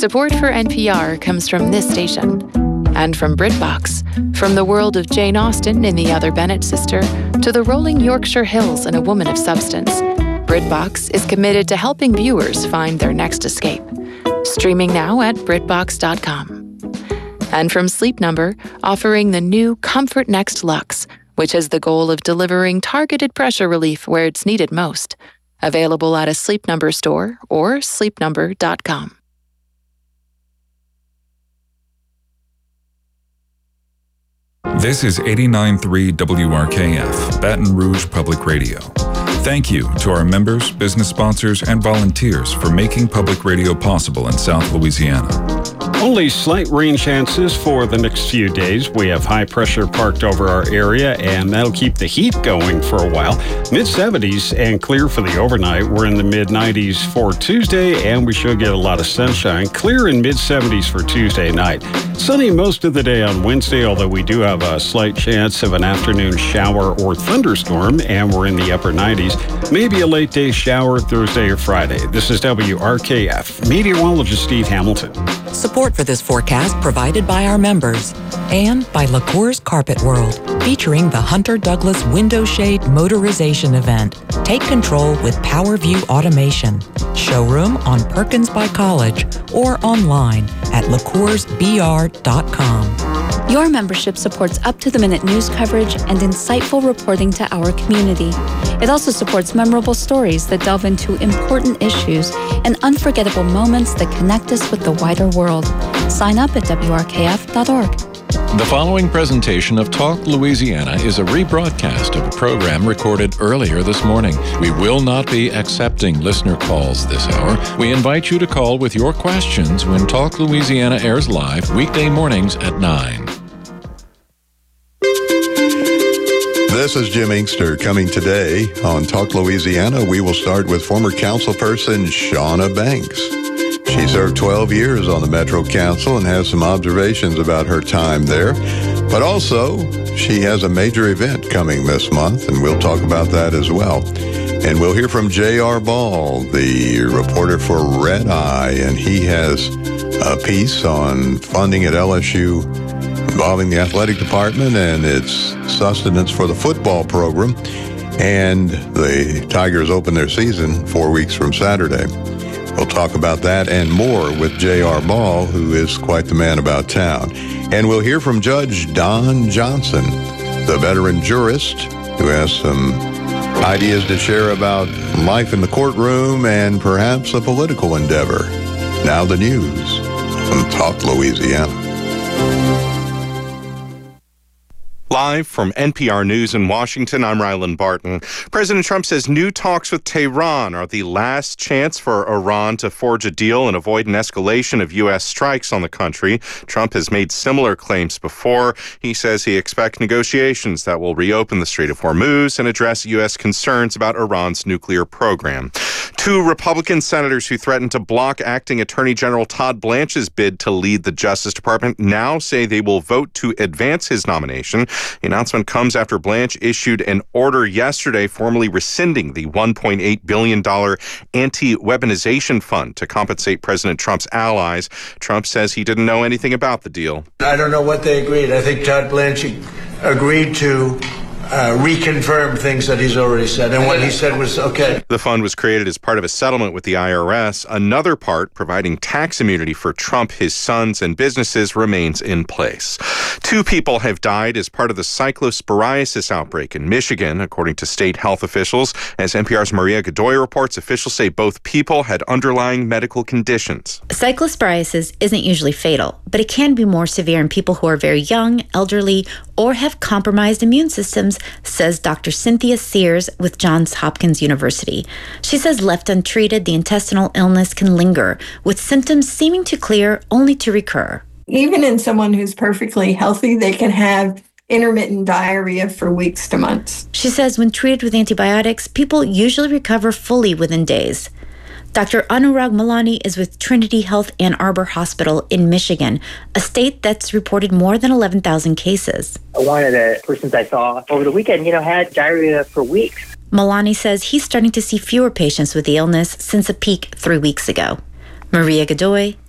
Support for NPR comes from this station and from BritBox, from the world of Jane Austen in The Other Bennet Sister to the rolling Yorkshire Hills in A Woman of Substance. BritBox is committed to helping viewers find their next escape. Streaming now at BritBox.com. And from Sleep Number, offering the new Comfort Next Luxe, which has the goal of delivering targeted pressure relief where it's needed most. Available at a Sleep Number store or sleepnumber.com. This is 89.3 WRKF, Baton Rouge Public Radio. Thank you to our members, business sponsors, and volunteers for making public radio possible in South Louisiana. Only slight rain chances for the next few days. We have high pressure parked over our area, and that'll keep the heat going for a while. Mid-70s and clear for the overnight. We're in the mid-90s for Tuesday, and we should get a lot of sunshine. Clear in mid-70s for Tuesday night. Sunny most of the day on Wednesday, although we do have a slight chance of an afternoon shower or thunderstorm, and we're in the upper 90s. Maybe a late day shower Thursday or Friday. This is WRKF. Meteorologist Steve Hamilton. Support for this forecast provided by our members and by LaCour's Carpet World, featuring the Hunter Douglas Window Shade Motorization Event. Take control with PowerView Automation. Showroom on Perkins by College or online at LaCoursBR.com. Your membership supports up-to-the-minute news coverage and insightful reporting to our community. It also supports memorable stories that delve into important issues and unforgettable moments that connect us with the wider world. Sign up at WRKF.org. The following presentation of Talk Louisiana is a rebroadcast of a program recorded earlier this morning. We will not be accepting listener calls this hour. We invite you to call with your questions when Talk Louisiana airs live weekday mornings at 9. This is Jim Inkster coming today on Talk Louisiana. We will start with former councilperson Shauna Banks. She served 12 years on the Metro Council and has some observations about her time there. But also, she has a major event coming this month, and we'll talk about that as well. And we'll hear from J.R. Ball, the reporter for Red Eye, and he has a piece on funding at LSU involving the athletic department and its sustenance for the football program. And the Tigers open their season 4 weeks from Saturday. We'll talk about that and more with J.R. Ball, who is quite the man about town. And we'll hear from Judge Don Johnson, the veteran jurist, who has some ideas to share about life in the courtroom and perhaps a political endeavor. Now the news on Talk Louisiana. Live from NPR News in Washington, I'm Rylan Barton. President Trump says new talks with Tehran are the last chance for Iran to forge a deal and avoid an escalation of U.S. strikes on the country. Trump has made similar claims before. He says he expects negotiations that will reopen the Strait of Hormuz and address U.S. concerns about Iran's nuclear program. Two Republican senators who threatened to block acting Attorney General Todd Blanche's bid to lead the Justice Department now say they will vote to advance his nomination. The announcement comes after Blanche issued an order yesterday formally rescinding the $1.8 billion anti-weaponization fund to compensate President Trump's allies. Trump says he didn't know anything about the deal. I don't know what they agreed. I think Todd Blanche agreed to reconfirm things that he's already said, and what he said was okay. The fund was created as part of a settlement with the IRS. Another part, providing tax immunity for Trump, his sons, and businesses, remains in place. 2 people have died as part of the cyclosporiasis outbreak in Michigan, according to state health officials. As NPR's Maria Godoy reports, officials say both people had underlying medical conditions. Cyclosporiasis isn't usually fatal, but it can be more severe in people who are very young, elderly, or have compromised immune systems, says Dr. Cynthia Sears with Johns Hopkins University. She says left untreated, the intestinal illness can linger, with symptoms seeming to clear only to recur. Even in someone who's perfectly healthy, they can have intermittent diarrhea for weeks to months. She says when treated with antibiotics, people usually recover fully within days. Dr. Anurag Malani is with Trinity Health Ann Arbor Hospital in Michigan, a state that's reported more than 11,000 cases. One of the persons I saw over the weekend, had diarrhea for weeks. Malani says he's starting to see fewer patients with the illness since a peak 3 weeks ago. Maria Godoy,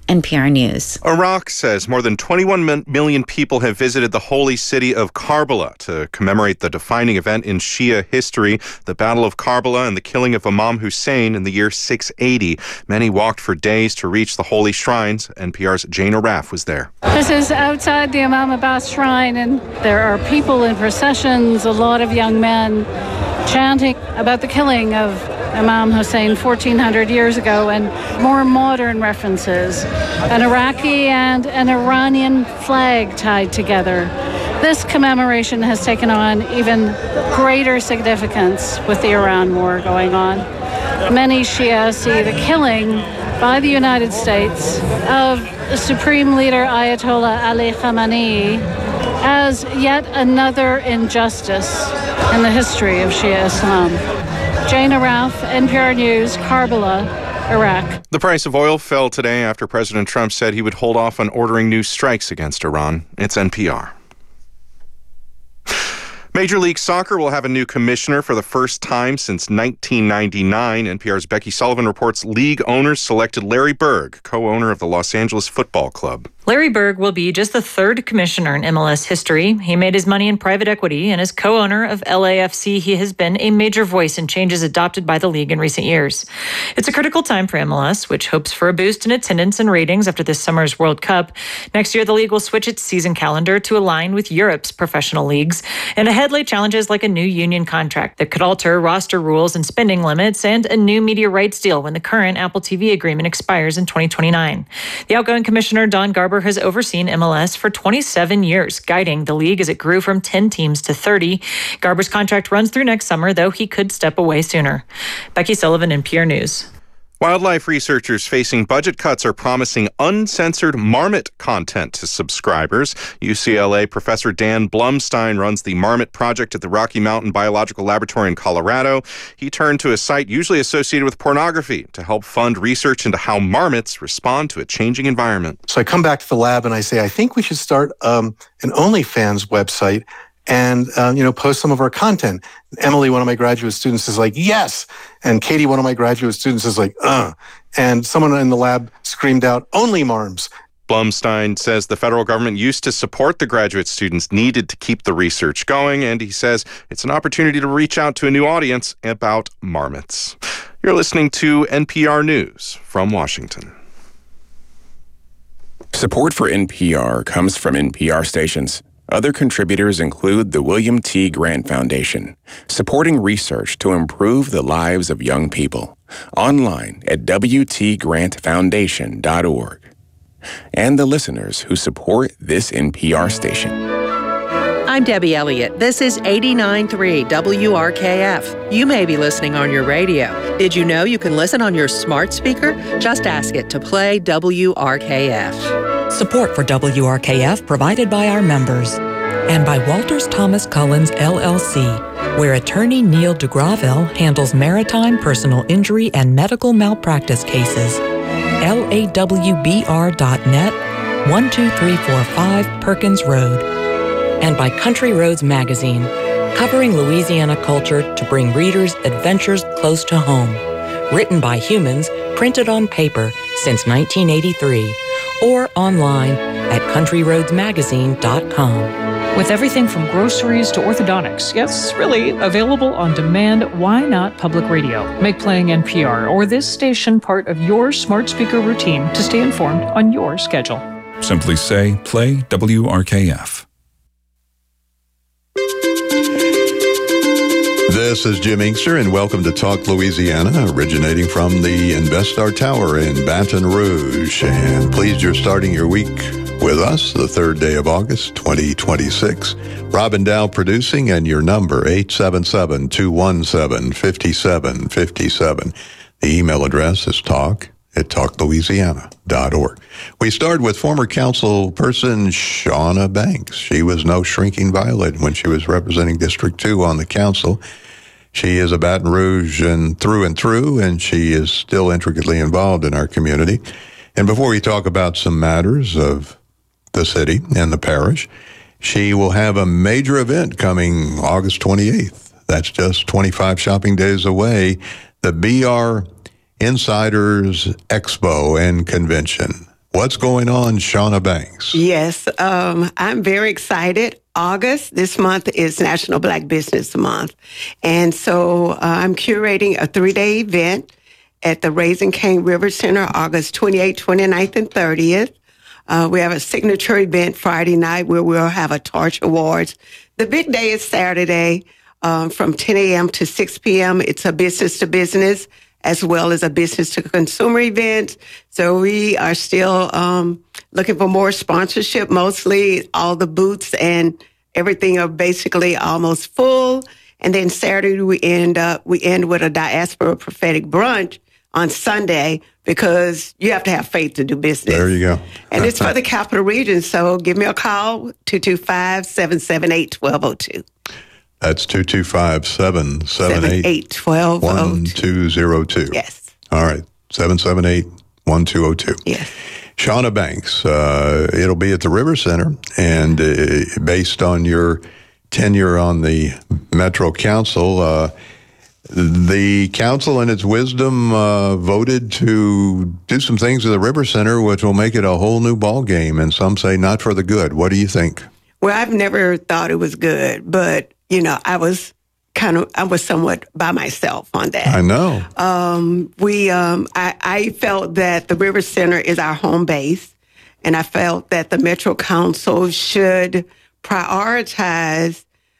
NPR News. Iraq says more than 21 million people have visited the holy city of Karbala to commemorate the defining event in Shia history, the Battle of Karbala and the killing of Imam Hussein in the year 680. Many walked for days to reach the holy shrines. NPR's Jane Araf was there. This is outside the Imam Abbas shrine, and there are people in processions, a lot of young men chanting about the killing of Imam Hussein 1,400 years ago, and more modern references, an Iraqi and an Iranian flag tied together. This commemoration has taken on even greater significance with the Iran war going on. Many Shia see the killing by the United States of Supreme Leader Ayatollah Ali Khamenei as yet another injustice in the history of Shia Islam. Jane Araf, NPR News, Karbala, Iraq. The price of oil fell today after President Trump said he would hold off on ordering new strikes against Iran. It's NPR. Major League Soccer will have a new commissioner for the first time since 1999. NPR's Becky Sullivan reports league owners selected Larry Berg, co-owner of the Los Angeles Football Club. Larry Berg will be just the third commissioner in MLS history. He made his money in private equity, and as co-owner of LAFC, he has been a major voice in changes adopted by the league in recent years. It's a critical time for MLS, which hopes for a boost in attendance and ratings after this summer's World Cup. Next year, the league will switch its season calendar to align with Europe's professional leagues, and ahead lay challenges like a new union contract that could alter roster rules and spending limits, and a new media rights deal when the current Apple TV agreement expires in 2029. The outgoing commissioner, Don Garber, has overseen MLS for 27 years, guiding the league as it grew from 10 teams to 30. Garber's contract runs through next summer, though he could step away sooner. Becky Sullivan, NPR News. Wildlife researchers facing budget cuts are promising uncensored marmot content to subscribers. UCLA professor Dan Blumstein runs the Marmot Project at the Rocky Mountain Biological Laboratory in Colorado. He turned to a site usually associated with pornography to help fund research into how marmots respond to a changing environment. So I come back to the lab and I say, I think we should start an OnlyFans website and, post some of our content. Emily, one of my graduate students, is like, yes. And Katie, one of my graduate students, is like, And someone in the lab screamed out, only marms. Blumstein says the federal government used to support the graduate students needed to keep the research going, and he says it's an opportunity to reach out to a new audience about marmots. You're listening to NPR News from Washington. Support for NPR comes from NPR stations. Other contributors include the William T. Grant Foundation, supporting research to improve the lives of young people. Online at wtgrantfoundation.org. And the listeners who support this NPR station. I'm Debbie Elliott. This is 89.3 WRKF. You may be listening on your radio. Did you know you can listen on your smart speaker? Just ask it to play WRKF. Support for WRKF provided by our members and by Walters Thomas Collins, LLC, where attorney Neil DeGravelle handles maritime personal injury and medical malpractice cases. LAWBR.net, 12345 Perkins Road. And by Country Roads Magazine, covering Louisiana culture to bring readers adventures close to home. Written by humans, printed on paper since 1983. Or online at countryroadsmagazine.com. With everything from groceries to orthodontics, yes, really available on demand, why not public radio? Make playing NPR or this station part of your smart speaker routine to stay informed on your schedule. Simply say, play WRKF. This is Jim Inkster, and welcome to Talk Louisiana, originating from the InvestStar Tower in Baton Rouge. And pleased you're starting your week with us, the third day of August, 2026. Robin Dow producing, and your number, 877-217-5757. The email address is talk@talklouisiana.org. We start with former council person Shauna Banks. She was no shrinking violet when she was representing District 2 on the council. She is a Baton Rouge and through, and she is still intricately involved in our community. And before we talk about some matters of the city and the parish, she will have a major event coming August 28th. That's just 25 shopping days away. The BR Insiders Expo and Convention. What's going on, Shauna Banks? Yes, I'm very excited. August, this month, is National Black Business Month. And so I'm curating a 3-day event at the Raising Cane River Center, August 28th, 29th, and 30th. We have a signature event Friday night where we'll have a torch awards. The big day is Saturday from 10 a.m. to 6 p.m. It's a business to business as well as a business to consumer event. So we are still looking for more sponsorship. Mostly all the booths and everything are basically almost full. And then Saturday we end with a diaspora prophetic brunch on Sunday because you have to have faith to do business. There you go. And it's for the Capital Region. So give me a call, 225-778-1202. That's 225-778-1202. Yes. All right. 778-1202. Yes. Shauna Banks, it'll be at the River Center, and based on your tenure on the Metro Council, the council in its wisdom voted to do some things at the River Center, which will make it a whole new ball game, and some say not for the good. What do you think? Well, I've never thought it was good, but I was somewhat by myself on that. I know. I felt that the River Center is our home base, and I felt that the Metro Council should prioritize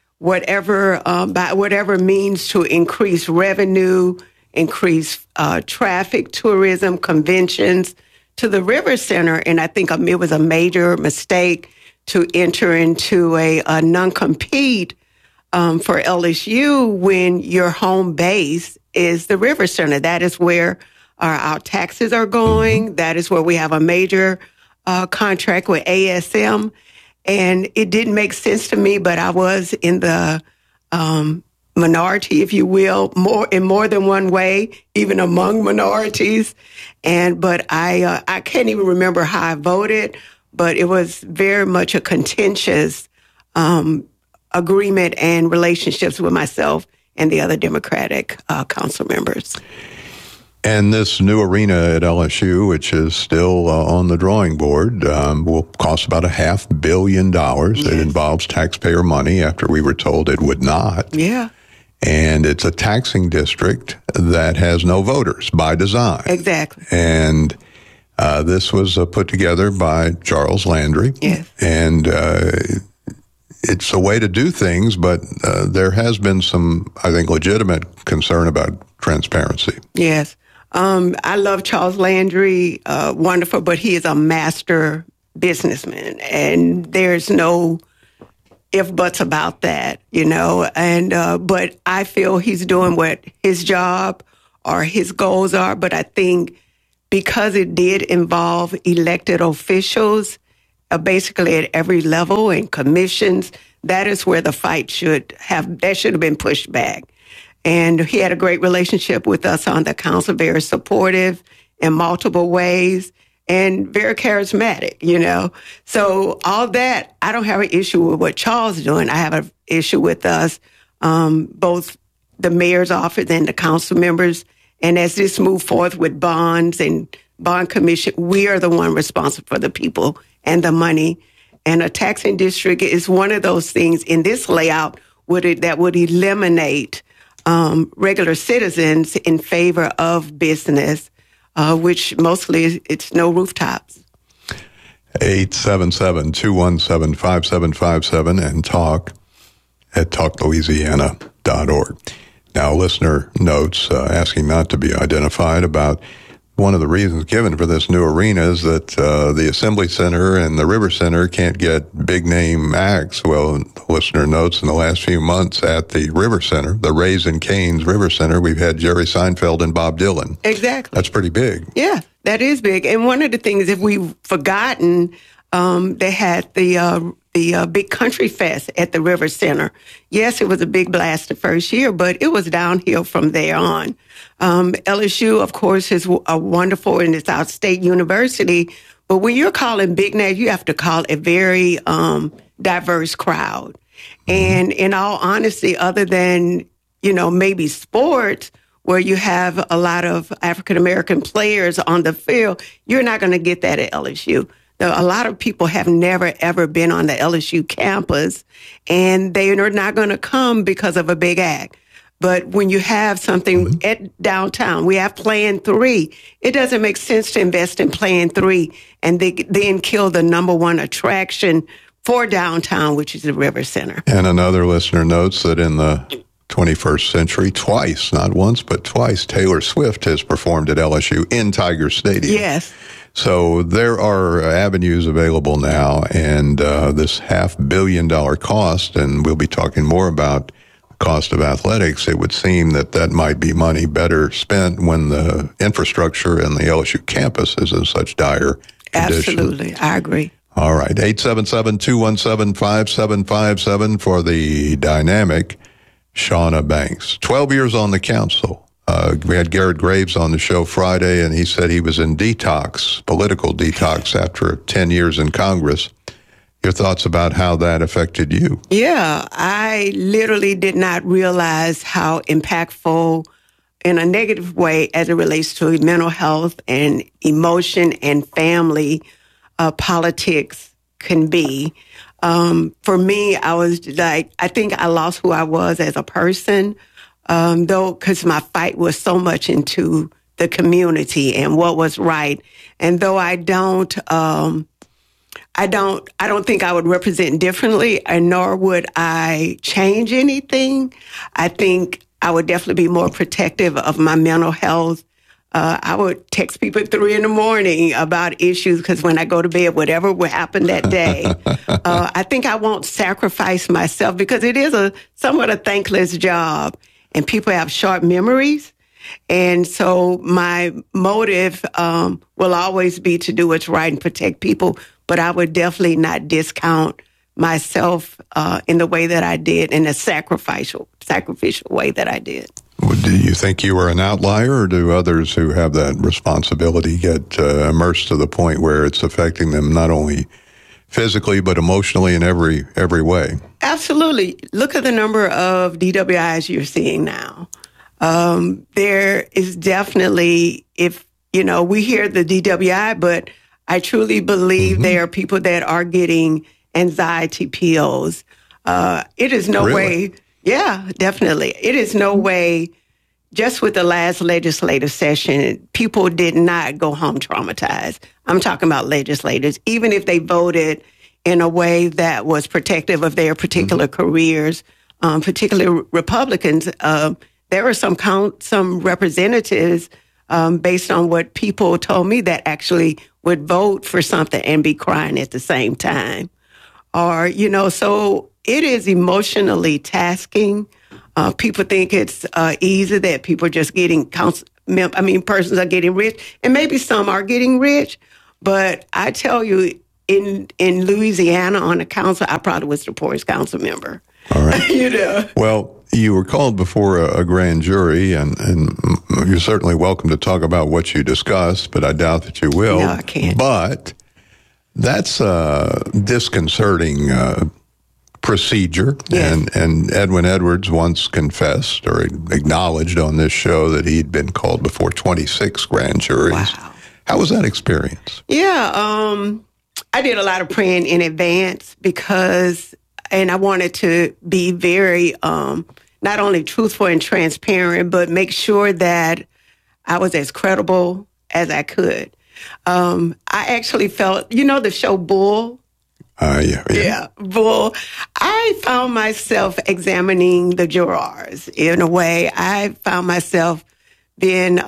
by whatever means to increase revenue, increase traffic, tourism, conventions to the River Center. And I think it was a major mistake to enter into a non-compete for LSU when your home base is the River Center. That is where our taxes are going. That is where we have a major contract with ASM. And it didn't make sense to me, but I was in the minority, if you will, in more than one way, even among minorities. But I can't even remember how I voted, but it was very much a contentious agreement and relationships with myself and the other Democratic council members. And this new arena at LSU, which is still on the drawing board, will cost about $500 million. Yes. It involves taxpayer money after we were told it would not. Yeah. And it's a taxing district that has no voters by design. Exactly. And this was put together by Charles Landry. Yes. And it's a way to do things, but there has been some, I think, legitimate concern about transparency. Yes. I love Charles Landry, wonderful, but he is a master businessman, and there's no if buts about that, but I feel he's doing what his job or his goals are, but I think because it did involve elected officials, basically at every level and commissions, that is where the fight should have been pushed back. And he had a great relationship with us on the council, very supportive in multiple ways and very charismatic, So all that, I don't have an issue with what Charles is doing. I have an issue with us, both the mayor's office and the council members. And as this move forth with bonds and bond commission, we are the one responsible for the people and the money. And a taxing district is one of those things in this layout that would eliminate regular citizens in favor of business, which mostly it's no rooftops. 877-217-5757 and talk at talklouisiana.org. Now, listener notes asking not to be identified about one of the reasons given for this new arena is that the Assembly Center and the River Center can't get big-name acts. Well, the listener notes in the last few months at the River Center, the Raising Cane's River Center, we've had Jerry Seinfeld and Bob Dylan. Exactly. That's pretty big. Yeah, that is big. And one of the things, if we've forgotten, they had the Big Country Fest at the River Center. Yes, it was a big blast the first year, but it was downhill from there on. LSU, of course, is a wonderful and it's our state university. But when you're calling big names, you have to call a very diverse crowd. And in all honesty, other than, maybe sports, where you have a lot of African-American players on the field. You're not going to get that at LSU. A lot of people have never, ever been on the LSU campus, and they are not going to come because of a big act. But when you have something at downtown, we have Plan 3. It doesn't make sense to invest in Plan 3 and then kill the number one attraction for downtown, which is the River Center. And another listener notes that in the 21st century, twice, not once, but twice, Taylor Swift has performed at LSU in Tiger Stadium. Yes. So there are avenues available now, and this $500 million cost, and we'll be talking more about cost of athletics, it would seem that might be money better spent when the infrastructure and the LSU campus is in such dire condition. Absolutely. I agree. All right. 877-217-5757 for the dynamic Shauna Banks. 12 years on the council. We had Garrett Graves on the show Friday, and he said he was in political detox after 10 years in Congress. Your thoughts about how that affected you? Yeah, I literally did not realize how impactful in a negative way as it relates to mental health and emotion and family politics can be. For me, I was like, I think I lost who I was as a person, though, because my fight was so much into the community and what was right. And though I don't think I would represent differently, and nor would I change anything. I think I would definitely be more protective of my mental health. I would text people at 3 a.m. about issues, because when I go to bed, whatever would happen that day, I think I won't sacrifice myself, because it is somewhat a thankless job, and people have short memories. And so my motive will always be to do what's right and protect people. But I would definitely not discount myself in the way that I did, in a sacrificial way that I did. Do you think you were an outlier, or do others who have that responsibility get immersed to the point where it's affecting them not only physically but emotionally in every way? Absolutely. Look at the number of DWIs you're seeing now. There is definitely, we hear the DWI, but I truly believe there are people that are getting anxiety pills. It is no way. Yeah, definitely. It is no way. Just with the last legislative session, people did not go home traumatized. I'm talking about legislators, even if they voted in a way that was protective of their particular careers, particularly Republicans. There were some representatives, based on what people told me, that actually would vote for something and be crying at the same time. Or, so it is emotionally tasking. People think it's easy, that people are just getting, persons are getting rich, and maybe some are getting rich. But I tell you, in Louisiana on the council, I probably was the poorest council member. All right. Well, you were called before a grand jury, and you're certainly welcome to talk about what you discussed, but I doubt that you will. No, I can't. But that's a disconcerting procedure. Yes. And Edwin Edwards once confessed or acknowledged on this show that he'd been called before 26 grand juries. Wow. How was that experience? Yeah, I did a lot of praying in advance, and I wanted to be very, not only truthful and transparent, but make sure that I was as credible as I could. I actually felt, the show Bull? Yeah, Bull. I found myself examining the jurors in a way. I found myself being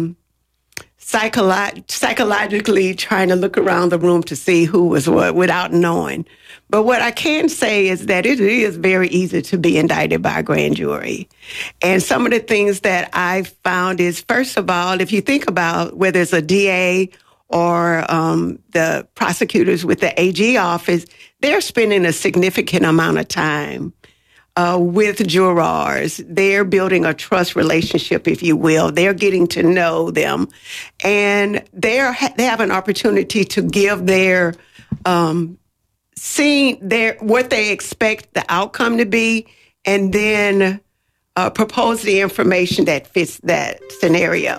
psychologically trying to look around the room to see who was what without knowing. But what I can say is that it is very easy to be indicted by a grand jury. And some of the things that I found is, first of all, if you think about whether it's a DA or the prosecutors with the AG office, they're spending a significant amount of time with jurors. They're building a trust relationship, if you will. They're getting to know them. And they have an opportunity to give their what they expect the outcome to be, and then propose the information that fits that scenario.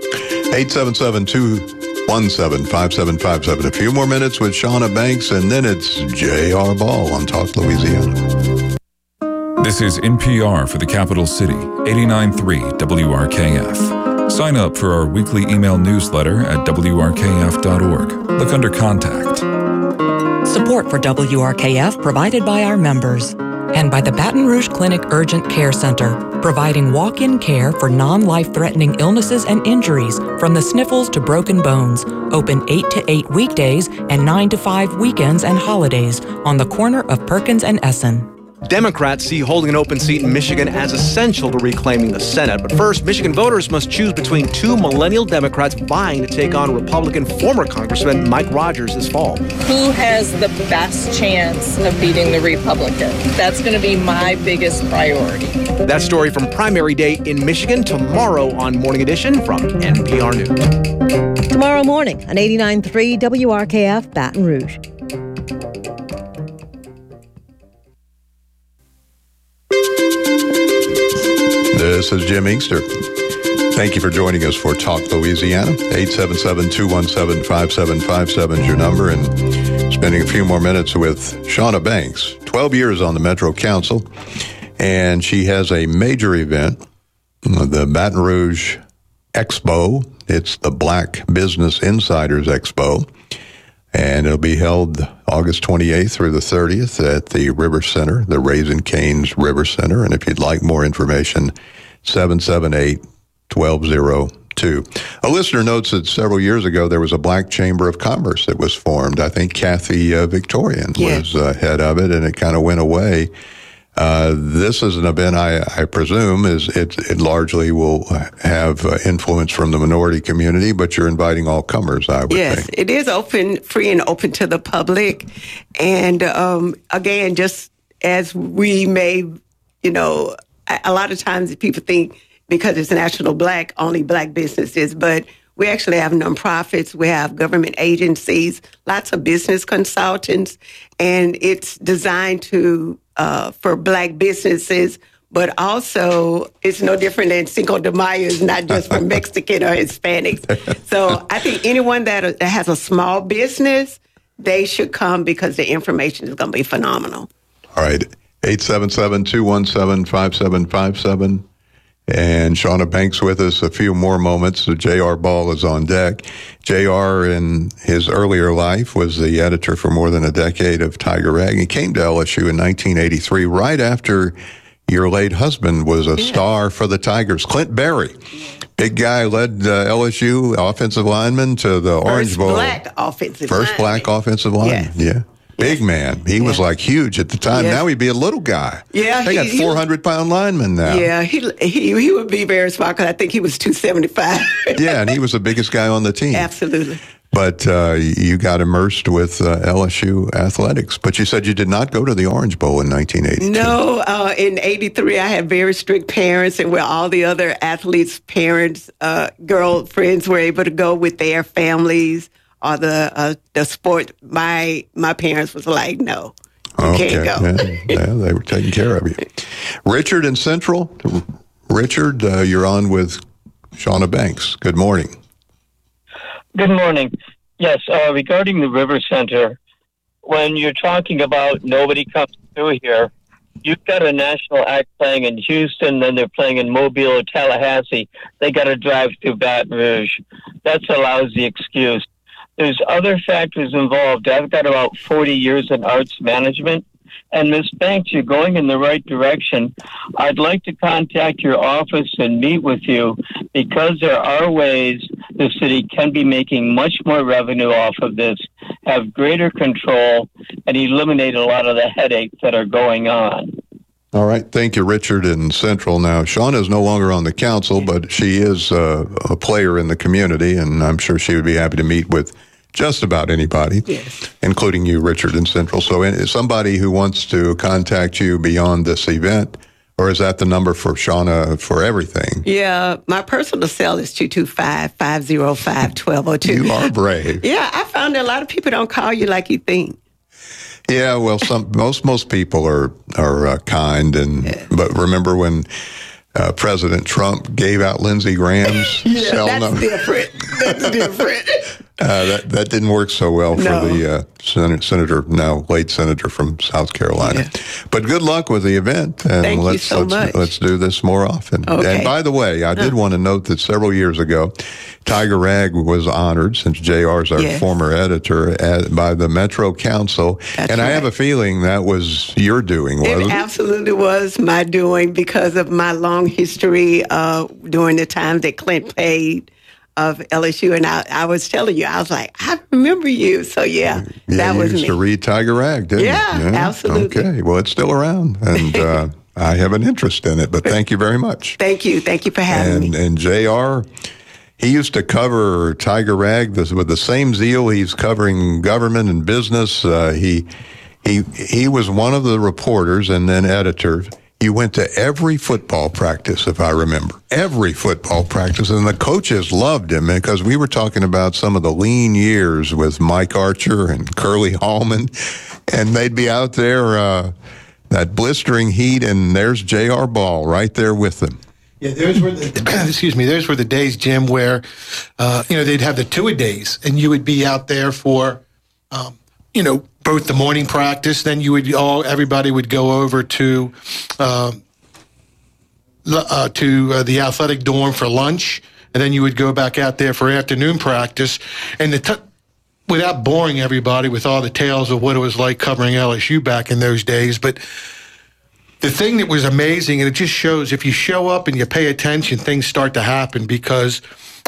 877-217-5757. A few more minutes with Shauna Banks, and then it's J.R. Ball on Talk Louisiana. This is NPR for the capital city, 89.3 WRKF. Sign up for our weekly email newsletter at WRKF.org. Look under Contact. Support for WRKF provided by our members and by the Baton Rouge Clinic Urgent Care Center, providing walk-in care for non-life-threatening illnesses and injuries from the sniffles to broken bones. Open 8 to 8 weekdays and 9 to 5 weekends and holidays on the corner of Perkins and Essen. Democrats see holding an open seat in Michigan as essential to reclaiming the Senate. But first, Michigan voters must choose between two millennial Democrats vying to take on Republican former Congressman Mike Rogers this fall. Who has the best chance of beating the Republican? That's going to be my biggest priority. That story from primary day in Michigan tomorrow on Morning Edition from NPR News. Tomorrow morning on 89.3 WRKF Baton Rouge. This is Jim Inkster. Thank you for joining us for Talk Louisiana. 877-217-5757 is your number, and spending a few more minutes with Shauna Banks, 12 years on the Metro Council, and she has a major event, the Baton Rouge Expo. It's the Black Business Insiders Expo, and it'll be held August 28th through the 30th at the River Center, the Raising Cane's River Center. And if you'd like more information, 778-1202. A listener notes that several years ago there was a Black Chamber of Commerce that was formed. I think Kathy Victorian was head of it, and it kind of went away. This is an event I presume it largely will have influence from the minority community, but you're inviting all comers, I would think. Yes, it is open, free and open to the public. And again, just as we may, a lot of times people think because it's National Black, only Black businesses, but we actually have nonprofits, we have government agencies, lots of business consultants, and it's designed to for Black businesses, but also it's no different than Cinco de Mayo is not just for Mexican or Hispanics. So I think anyone that has a small business, they should come because the information is going to be phenomenal. All right, 877-217-5757. And Shauna Banks with us a few more moments. So J.R. Ball is on deck. J.R. in his earlier life was the editor for more than a decade of Tiger Rag. He came to LSU in 1983, right after your late husband was a star for the Tigers. Clint Berry, big guy, led LSU offensive lineman to the Orange Bowl. First black offensive lineman. Yeah. Big man. He was like huge at the time. Now he'd be a little guy. Yeah. They got 400-pound linemen now. Yeah, he would be very smart because I think he was 275. Yeah, and he was the biggest guy on the team. Absolutely. But you got immersed with LSU athletics. But you said you did not go to the Orange Bowl in 1982. No, in 83, I had very strict parents, and where all the other athletes' parents, girlfriends were able to go with their families. Or the sport, my parents was like, no, you can't go. Yeah, they were taking care of you. Richard in Central. Richard, you're on with Shauna Banks. Good morning. Good morning. Yes, regarding the River Center, when you're talking about nobody comes through here, you've got a national act playing in Houston, then they're playing in Mobile or Tallahassee. They got to drive through Baton Rouge. That's a lousy excuse. There's other factors involved. I've got about 40 years in arts management. And Ms. Banks, you're going in the right direction. I'd like to contact your office and meet with you because there are ways the city can be making much more revenue off of this, have greater control, and eliminate a lot of the headaches that are going on. All right. Thank you, Richard in Central. Now, Shauna is no longer on the council, but she is a player in the community, and I'm sure she would be happy to meet with just about anybody, including you, Richard in Central. So somebody who wants to contact you beyond this event, or is that the number for Shauna for everything? Yeah, my personal cell is 225-505-1202. You are brave. Yeah, I found that a lot of people don't call you like you think. Yeah, well, most people are kind, but remember when President Trump gave out Lindsey Graham's cell number. That's different. That didn't work so well for the senator, now late senator from South Carolina. Yeah. But good luck with the event. And Thank you so much. Let's do this more often. Okay. And by the way, I did want to note that several years ago, Tiger Rag was honored, since JR is our former editor, by the Metro Council. That's and right. I have a feeling that was your doing, wasn't it? It absolutely was my doing because of my long history during the time that Clint played of LSU. And I was telling you, I was like, I remember you. So, that was me. You used to read Tiger Rag, didn't you? Yeah, absolutely. Okay, well, it's still around. And I have an interest in it, but thank you very much. Thank you. Thank you for having me. And JR, he used to cover Tiger Rag with the same zeal he's covering government and business. He was one of the reporters and then editors. You went to every football practice, if I remember. Every football practice. And the coaches loved him because we were talking about some of the lean years with Mike Archer and Curly Hallman. And they'd be out there, that blistering heat, and there's J.R. Ball right there with them. Yeah, those were the days, Jim, where, they'd have the two-a-days, and you would be out there for, both the morning practice, then everybody would go over to the athletic dorm for lunch, and then you would go back out there for afternoon practice. And without boring everybody with all the tales of what it was like covering LSU back in those days, but the thing that was amazing, and it just shows if you show up and you pay attention, things start to happen because.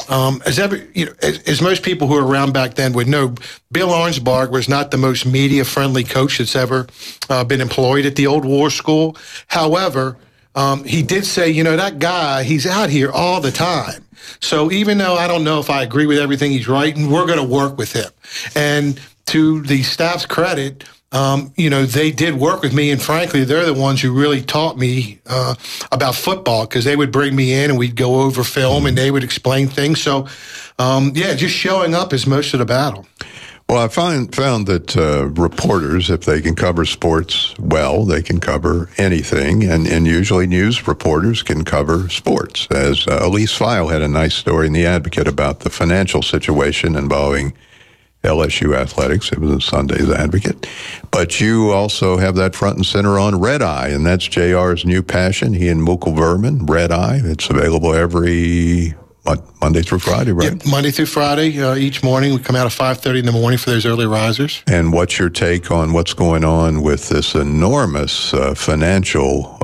As most people who were around back then would know, Bill Arnsparg was not the most media-friendly coach that's ever been employed at the old war school. However, he did say, that guy, he's out here all the time. So even though I don't know if I agree with everything he's writing, we're going to work with him. And to the staff's credit, they did work with me, and frankly, they're the ones who really taught me about football because they would bring me in and we'd go over film and they would explain things. So, just showing up is most of the battle. Well, I found that reporters, if they can cover sports well, they can cover anything, and usually news reporters can cover sports. As Elise File had a nice story in The Advocate about the financial situation involving LSU athletics. It was in Sunday's Advocate. But you also have that front and center on Red Eye, and that's JR's new passion. He and Mukul Verman, Red Eye. It's available every Monday through Friday, right? Yeah, Monday through Friday. Each morning we come out at 5:30 in the morning for those early risers. And what's your take on what's going on with this enormous financial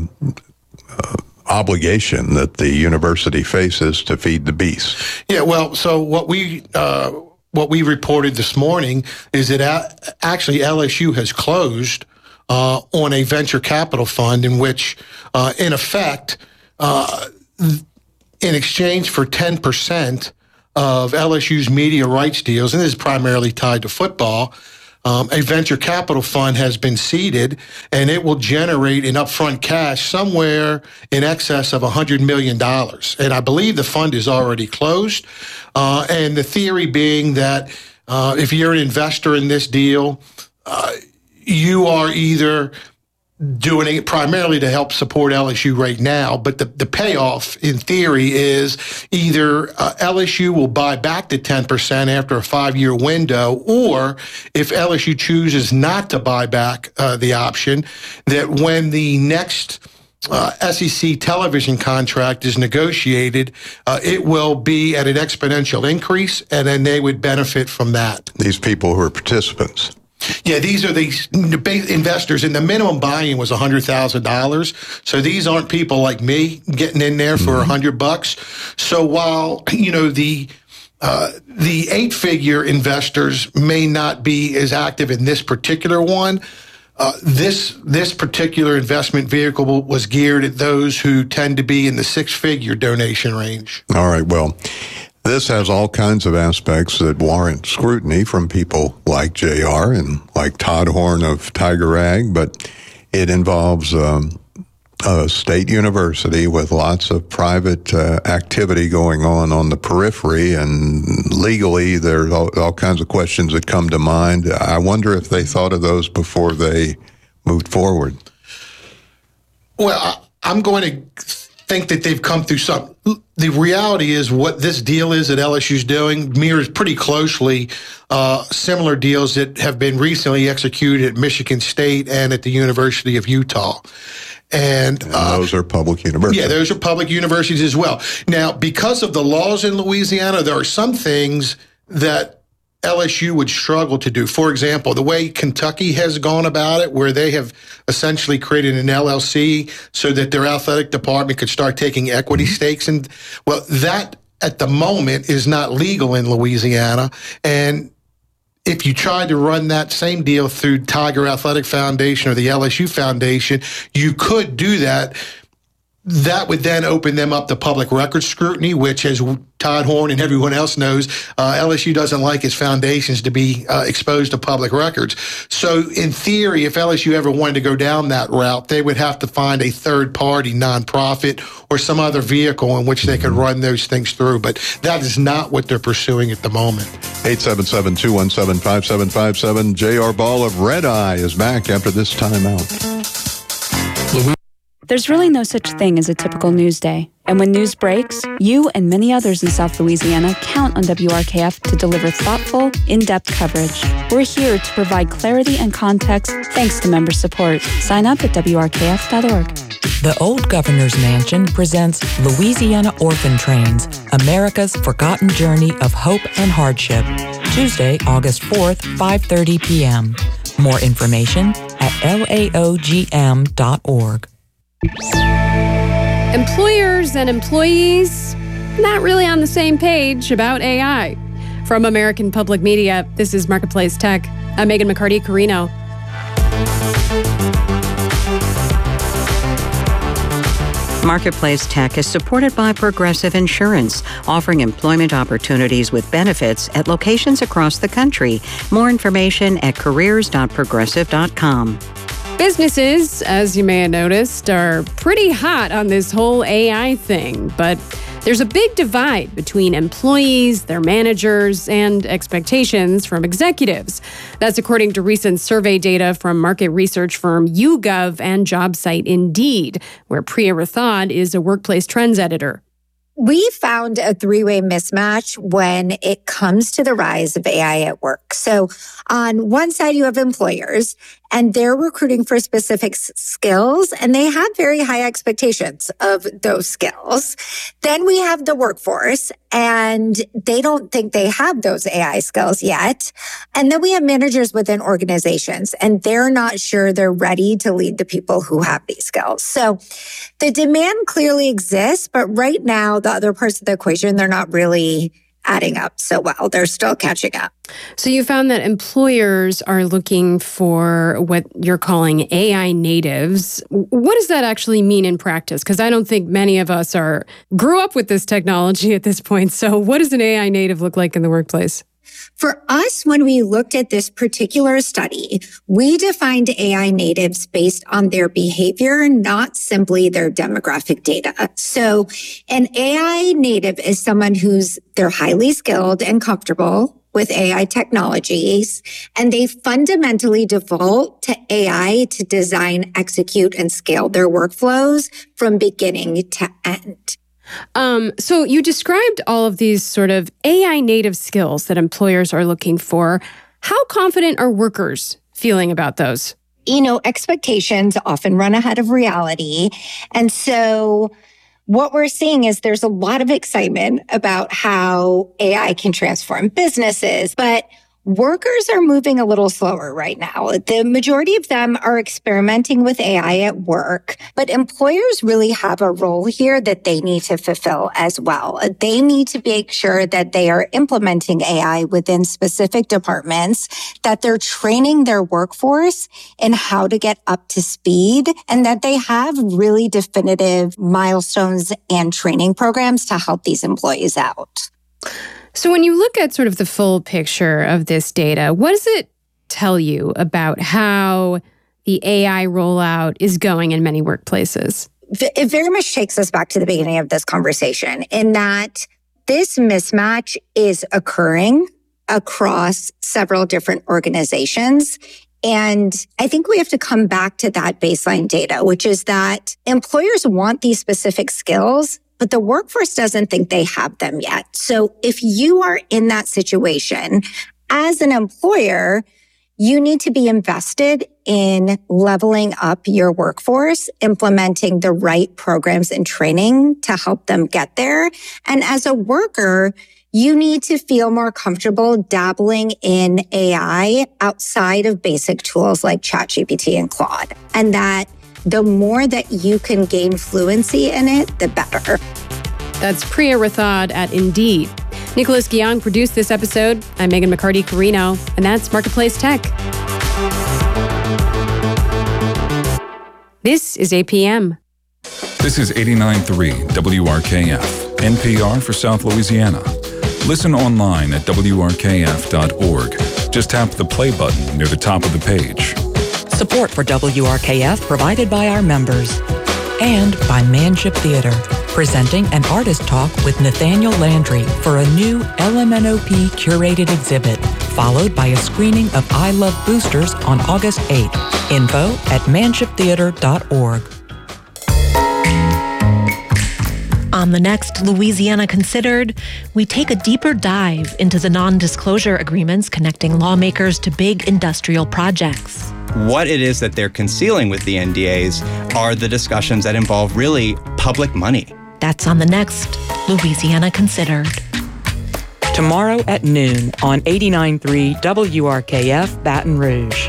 obligation that the university faces to feed the beast? Yeah, well, so what we reported this morning is that actually LSU has closed on a venture capital fund in which, in effect, in exchange for 10% of LSU's media rights deals, and this is primarily tied to football, a venture capital fund has been seeded, and it will generate in upfront cash somewhere in excess of $100 million. And I believe the fund is already closed. And the theory being that if you're an investor in this deal, you are either doing it primarily to help support LSU right now, but the payoff in theory is either LSU will buy back the 10% after a 5-year window, or if LSU chooses not to buy back the option, that when the next SEC television contract is negotiated, it will be at an exponential increase, and then they would benefit from that. These people who are participants. Yeah, these are the investors, and the minimum buy-in was $100,000. So these aren't people like me getting in there for $100. So while the 8-figure investors may not be as active in this particular one, this particular investment vehicle was geared at those who tend to be in the 6-figure donation range. All right, well, this has all kinds of aspects that warrant scrutiny from people like JR and like Todd Horn of Tiger Rag, but it involves a state university with lots of private activity going on the periphery, and legally there's all kinds of questions that come to mind. I wonder if they thought of those before they moved forward. Well, I'm going to think that they've come through some. The reality is what this deal is that LSU's doing mirrors pretty closely similar deals that have been recently executed at Michigan State and at the University of Utah. And those are public universities. Yeah, those are public universities as well. Now, because of the laws in Louisiana, there are some things that LSU would struggle to do. For example, the way Kentucky has gone about it, where they have essentially created an LLC so that their athletic department could start taking equity stakes. And well, that at the moment is not legal in Louisiana. And if you tried to run that same deal through Tiger Athletic Foundation or the LSU Foundation, you could do that. That would then open them up to public record scrutiny, which, as Todd Horn and everyone else knows, LSU doesn't like its foundations to be exposed to public records. So in theory, if LSU ever wanted to go down that route, they would have to find a third-party nonprofit or some other vehicle in which they could run those things through. But that is not what they're pursuing at the moment. 877-217-5757. J.R. Ball of Red Eye is back after this timeout. There's really no such thing as a typical news day. And when news breaks, you and many others in South Louisiana count on WRKF to deliver thoughtful, in-depth coverage. We're here to provide clarity and context thanks to member support. Sign up at WRKF.org. The Old Governor's Mansion presents Louisiana Orphan Trains, America's Forgotten Journey of Hope and Hardship. Tuesday, August 4th, 5:30 p.m. More information at laogm.org. Employers and employees not really on the same page about AI. From American Public Media, this is Marketplace Tech. I'm Megan McCarty-Carino. Marketplace Tech is supported by Progressive Insurance, offering employment opportunities with benefits at locations across the country. More information at careers.progressive.com. Businesses, as you may have noticed, are pretty hot on this whole AI thing, but there's a big divide between employees, their managers, and expectations from executives. That's according to recent survey data from market research firm YouGov and job site Indeed, where Priya Rathod is a workplace trends editor. We found a three-way mismatch when it comes to the rise of AI at work. So on one side, you have employers, and they're recruiting for specific skills, and they have very high expectations of those skills. Then we have the workforce, and they don't think they have those AI skills yet. And then we have managers within organizations, and they're not sure they're ready to lead the people who have these skills. So the demand clearly exists, but right now, the other parts of the equation, they're not really adding up so well. They're still catching up. So you found that employers are looking for what you're calling AI natives. What does that actually mean in practice? Because I don't think many of us grew up with this technology at this point. So what does an AI native look like in the workplace? For us, when we looked at this particular study, we defined AI natives based on their behavior, not simply their demographic data. So an AI native is someone they're highly skilled and comfortable with AI technologies, and they fundamentally default to AI to design, execute, and scale their workflows from beginning to end. So you described all of these sort of AI native skills that employers are looking for. How confident are workers feeling about those? Expectations often run ahead of reality. And so what we're seeing is there's a lot of excitement about how AI can transform businesses, but workers are moving a little slower right now. The majority of them are experimenting with AI at work, but employers really have a role here that they need to fulfill as well. They need to make sure that they are implementing AI within specific departments, that they're training their workforce in how to get up to speed, and that they have really definitive milestones and training programs to help these employees out. So when you look at sort of the full picture of this data, what does it tell you about how the AI rollout is going in many workplaces? It very much takes us back to the beginning of this conversation in that this mismatch is occurring across several different organizations And I think we have to come back to that baseline data, which is that employers want these specific skills, but the workforce doesn't think they have them yet. So if you are in that situation as an employer, you need to be invested in leveling up your workforce, implementing the right programs and training to help them get there. And as a worker, you need to feel more comfortable dabbling in AI outside of basic tools like ChatGPT and Claude. And that the more that you can gain fluency in it, the better. That's Priya Rathod at Indeed. Nicholas Guillaume produced this episode. I'm Megan McCarty-Carino, and that's Marketplace Tech. This is APM. This is 89.3 WRKF, NPR for South Louisiana. Listen online at WRKF.org. Just tap the play button near the top of the page. Support for WRKF provided by our members. And by Manship Theater, presenting an artist talk with Nathaniel Landry for a new LMNOP curated exhibit, followed by a screening of I Love Boosters on August 8th. Info at manshiptheater.org. On the next Louisiana Considered, we take a deeper dive into the non-disclosure agreements connecting lawmakers to big industrial projects. What it is that they're concealing with the NDAs are the discussions that involve really public money. That's on the next Louisiana Considered. Tomorrow at noon on 89.3 WRKF Baton Rouge.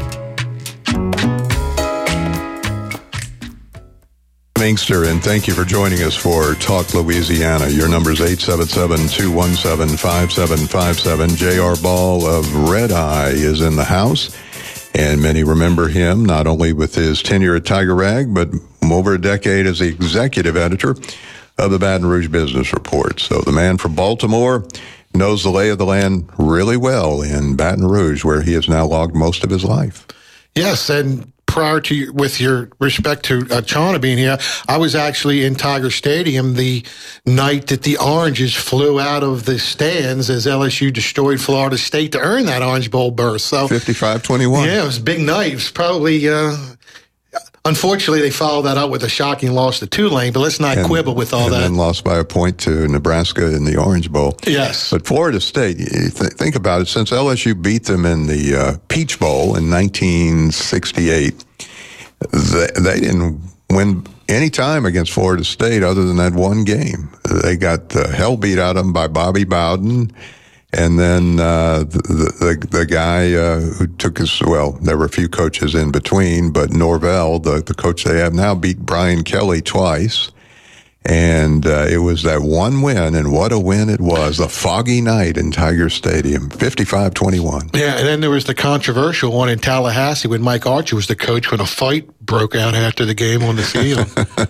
Inkster, and thank you for joining us for Talk Louisiana. Your number is 877-217-5757. J.R. Ball of Red Eye is in the house, and many remember him not only with his tenure at Tiger Rag, but over a decade as the executive editor of the Baton Rouge Business Report. So the man from Baltimore knows the lay of the land really well in Baton Rouge, where he has now logged most of his life. Yes, and prior to, with your respect to Chana being here, I was actually in Tiger Stadium the night that the Oranges flew out of the stands as LSU destroyed Florida State to earn that Orange Bowl berth. So 55-21. Yeah, it was a big night. It was probably, unfortunately, they followed that up with a shocking loss to Tulane, but let's not quibble with all that. And then lost by a point to Nebraska in the Orange Bowl. Yes. But Florida State, think about it, since LSU beat them in the Peach Bowl in 1968, they didn't win any time against Florida State other than that one game. They got the hell beat out of them by Bobby Bowden. And then the guy who took us, well, there were a few coaches in between, but Norvell, the coach they have now, beat Brian Kelly twice. And it was that one win, and what a win it was. A foggy night in Tiger Stadium, 55-21. Yeah, and then there was the controversial one in Tallahassee when Mike Archer was the coach when a fight broke out after the game on the field.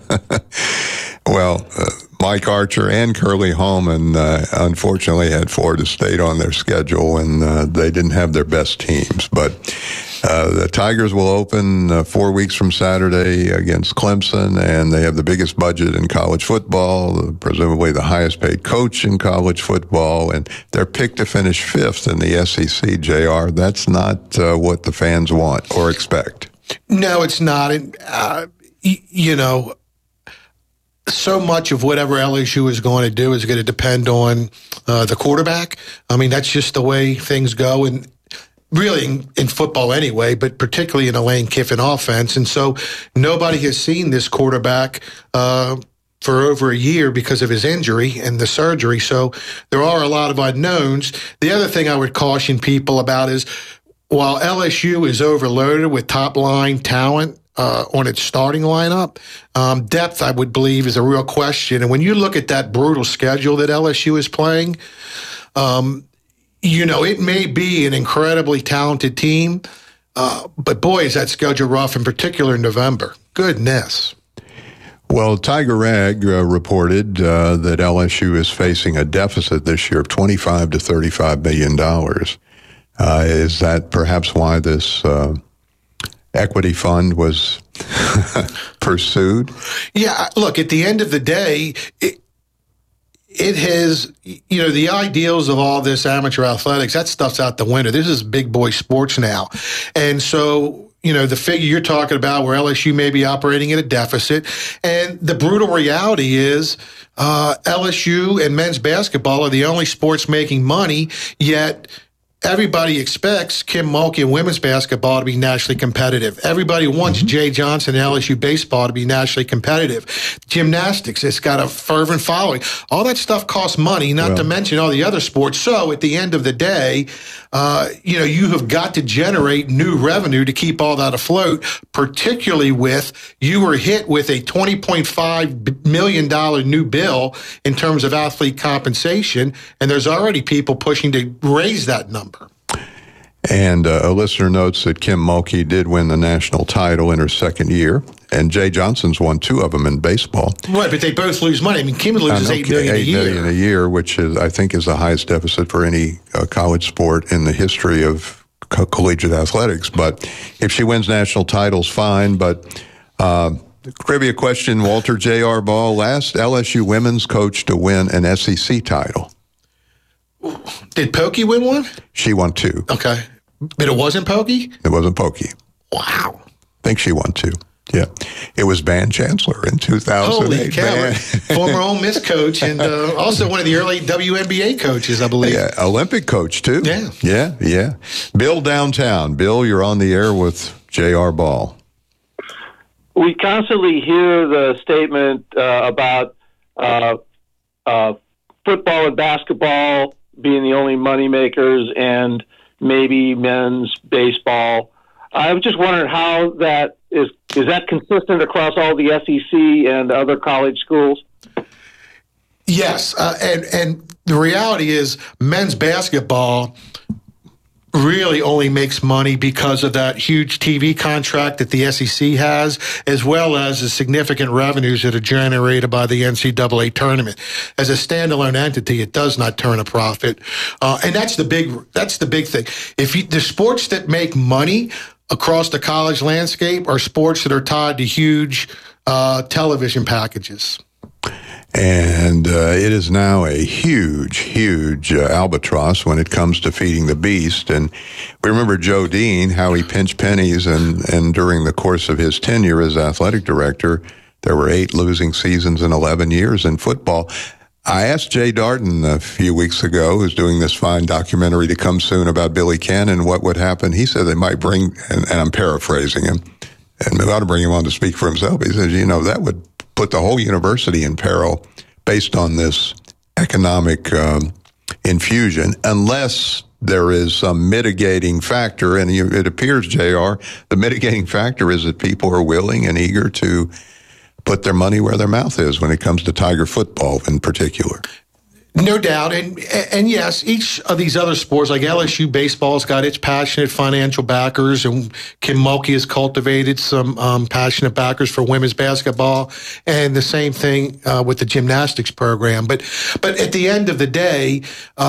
Well, Mike Archer and Curly Holman unfortunately had Florida State on their schedule, and they didn't have their best teams. But the Tigers will open 4 weeks from Saturday against Clemson, and they have the biggest budget in college football, presumably the highest paid coach in college football, and they're picked to finish fifth in the SEC, JR. That's not what the fans want or expect. No, it's not. You know, so much of whatever LSU is going to do is going to depend on the quarterback. I mean, that's just the way things go, and really in football anyway, but particularly in a Lane Kiffin offense. And so nobody has seen this quarterback for over a year because of his injury and the surgery. So there are a lot of unknowns. The other thing I would caution people about is while LSU is overloaded with top-line talent, on its starting lineup, depth, I would believe, is a real question. And when you look at that brutal schedule that LSU is playing, you know, it may be an incredibly talented team, but boy, is that schedule rough, in particular in November. Goodness. Well, Tiger Rag reported that LSU is facing a deficit this year of $25 to $35 million. Is that perhaps why this equity fund was pursued? Yeah, look, at the end of the day, it has, the ideals of all this amateur athletics, that stuff's out the window. This is big boy sports now. And so, the figure you're talking about where LSU may be operating at a deficit. And the brutal reality is LSU and men's basketball are the only sports making money, yet everybody expects Kim Mulkey and women's basketball to be nationally competitive. Everybody wants Jay Johnson and LSU baseball to be nationally competitive. Gymnastics, it's got a fervent following. All that stuff costs money, not to mention all the other sports. So at the end of the day, you have got to generate new revenue to keep all that afloat, particularly with you were hit with a $20.5 million new bill in terms of athlete compensation, and there's already people pushing to raise that number. And a listener notes that Kim Mulkey did win the national title in her second year, and Jay Johnson's won 2 of them in baseball. Right, but they both lose money. I mean, Kim loses $8 million a year. $8 million a year, which I think is the highest deficit for any college sport in the history of collegiate athletics. But if she wins national titles, fine. But trivia question, Walter J.R. Ball, last LSU women's coach to win an SEC title. Did Pokey win one? She won 2. Okay. But it wasn't Pokey? It wasn't Pokey. Wow. I think she won 2. Yeah. It was Van Chancellor in 2008. Holy cow. Former Ole Miss coach and also one of the early WNBA coaches, I believe. Yeah, Olympic coach, too. Yeah. Yeah. Bill Downtown. Bill, you're on the air with J.R. Ball. We constantly hear the statement about football and basketball being the only money makers and maybe men's baseball. I was just wondering how that is that consistent across all the SEC and other college schools? Yes, and the reality is men's basketball really only makes money because of that huge TV contract that the SEC has, as well as the significant revenues that are generated by the NCAA tournament. As a standalone entity, it does not turn a profit, and that's the big thing. The sports that make money across the college landscape are sports that are tied to huge television packages. And it is now a huge albatross when it comes to feeding the beast. And we remember Joe Dean, how he pinched pennies, and during the course of his tenure as athletic director, there were 8 losing seasons in 11 years in football. I asked Jay Darden a few weeks ago, who's doing this fine documentary to come soon about Billy Cannon, what would happen. He said they might bring, and I'm paraphrasing him, and we ought to bring him on to speak for himself. He says, that would put the whole university in peril based on this economic infusion, unless there is some mitigating factor. And it appears, JR, the mitigating factor is that people are willing and eager to put their money where their mouth is when it comes to Tiger football in particular. No doubt. And yes, each of these other sports, like LSU baseball's got its passionate financial backers, and Kim Mulkey has cultivated some passionate backers for women's basketball, and the same thing with the gymnastics program. But at the end of the day,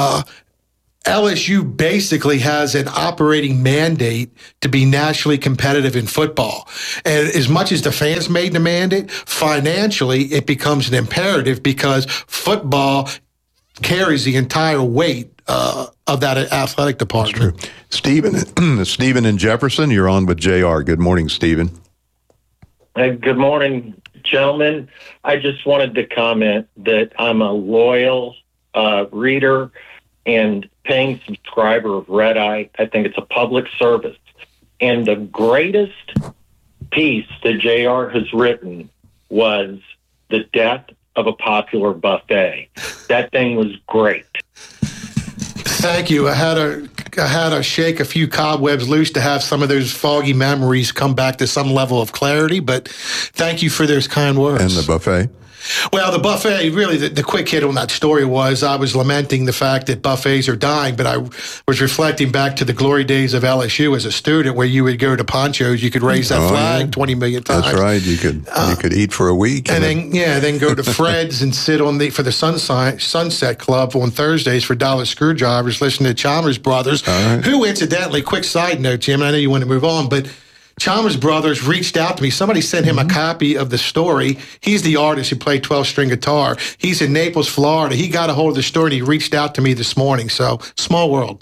LSU basically has an operating mandate to be nationally competitive in football. And as much as the fans made the mandate, financially it becomes an imperative because football carries the entire weight of that athletic department. That's true. Stephen in Jefferson, you're on with JR. Good morning, Stephen. Good morning, gentlemen. I just wanted to comment that I'm a loyal reader and paying subscriber of Red Eye. I think it's a public service. And the greatest piece that JR has written was the death of a popular buffet. That thing was great. Thank you. I had to shake a few cobwebs loose to have some of those foggy memories come back to some level of clarity, but thank you for those kind words. And the buffet? Well, the buffet, really, the quick hit on that story was I was lamenting the fact that buffets are dying, but I was reflecting back to the glory days of LSU as a student where you would go to Poncho's, you could raise that flag 20 million times. That's right. You could eat for a week. And then go to Fred's and sit for the Sunset Club on Thursdays for dollar screwdrivers, listening to Chalmers Brothers, who incidentally, quick side note, Jim, I know you want to move on, but Chalmers Brothers reached out to me. Somebody sent him a copy of the story. He's the artist who played 12-string guitar. He's in Naples, Florida. He got a hold of the story, and he reached out to me this morning. So, small world.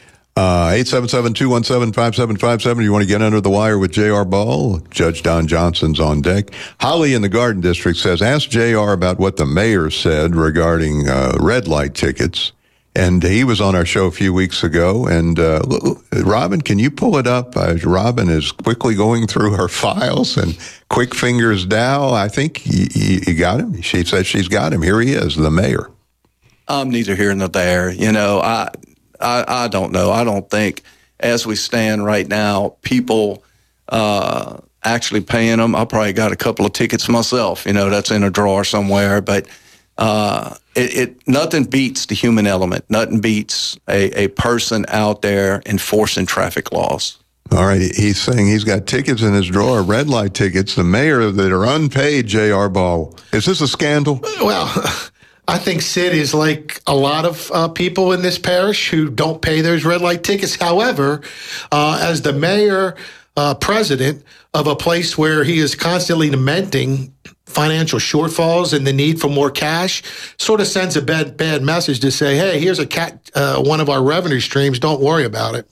877-217-5757. You want to get under the wire with J.R. Ball? Judge Don Johnson's on deck. Holly in the Garden District says, ask J.R. about what the mayor said regarding red light tickets. And he was on our show a few weeks ago. And Robin, can you pull it up? Robin is quickly going through her files, and quick fingers Dow, I think you got him. She says she's got him. Here he is, the mayor. Neither here nor there. You know, I don't know. I don't think, as we stand right now, people actually paying them. I probably got a couple of tickets myself. You know, that's in a drawer somewhere. But nothing beats the human element. Nothing beats a person out there enforcing traffic laws. All right. He's saying he's got tickets in his drawer, red light tickets, the mayor that are unpaid, J.R. Ball. Is this a scandal? Well, I think Sid is like a lot of people in this parish who don't pay those red light tickets. However, as the mayor, president of a place where he is constantly lamenting financial shortfalls and the need for more cash, sort of sends a bad message to say, hey, here's one of our revenue streams. Don't worry about it.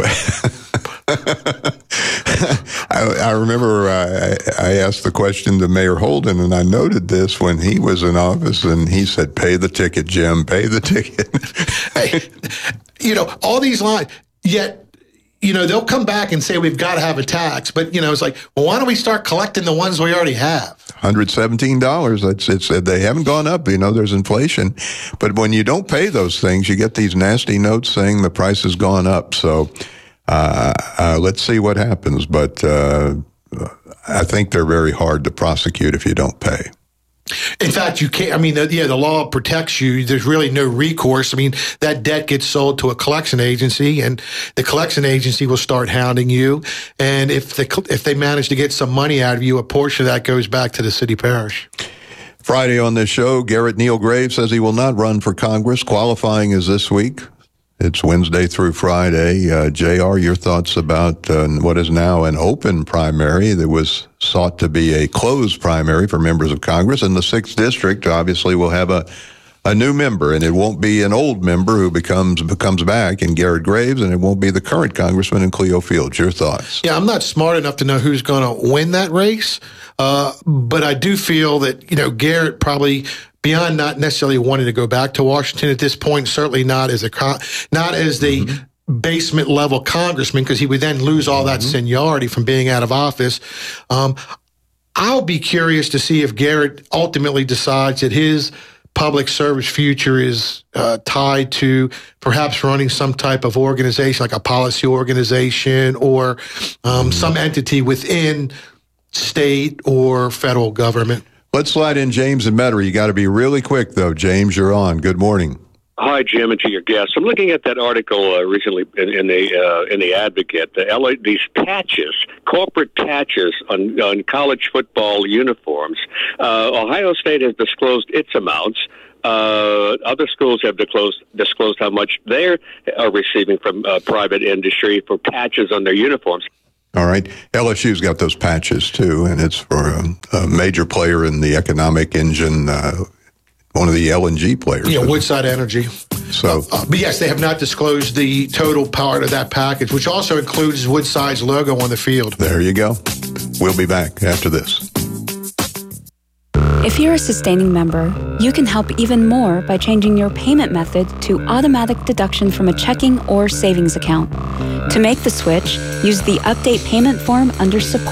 I remember I asked the question to Mayor Holden, and I noted this when he was in office, and he said, pay the ticket, Jim, pay the ticket. Hey, you know, all these lines, yet, you know, they'll come back and say we've got to have a tax. But, you know, it's like, well, why don't we start collecting the ones we already have? $117. They haven't gone up. You know, there's inflation. But when you don't pay those things, you get these nasty notes saying the price has gone up. So let's see what happens. But I think they're very hard to prosecute if you don't pay. In fact, you can't. I mean, the law protects you. There's really no recourse. I mean, that debt gets sold to a collection agency, and the collection agency will start hounding you. And if they manage to get some money out of you, a portion of that goes back to the city parish. Friday on this show, Garrett Neal Graves says he will not run for Congress. Qualifying is this week. It's Wednesday through Friday. JR, your thoughts about what is now an open primary that was sought to be a closed primary for members of Congress. And the 6th District obviously will have a new member, and it won't be an old member who comes back in Garrett Graves, and it won't be the current congressman in Cleo Fields. Your thoughts? Yeah, I'm not smart enough to know who's going to win that race, but I do feel that, you know, Garrett probably, beyond not necessarily wanting to go back to Washington at this point, certainly not as the basement level congressman, because he would then lose all that seniority from being out of office. I'll be curious to see if Garrett ultimately decides that his public service future is tied to perhaps running some type of organization, like a policy organization or some entity within state or federal government. Let's slide in James and Metairie. You got to be really quick, though. James, you're on. Good morning. Hi, Jim, and to your guests. I'm looking at that article recently in the Advocate. These patches, corporate patches on college football uniforms. Ohio State has disclosed its amounts. Other schools have disclosed how much they are receiving from private industry for patches on their uniforms. All right. LSU's got those patches, too, and it's for a major player in the economic engine, one of the LNG players. Yeah, Woodside Energy. So, but yes, they have not disclosed the total part of that package, which also includes Woodside's logo on the field. There you go. We'll be back after this. If you're a sustaining member, you can help even more by changing your payment method to automatic deduction from a checking or savings account. To make the switch, use the Update Payment form under Support.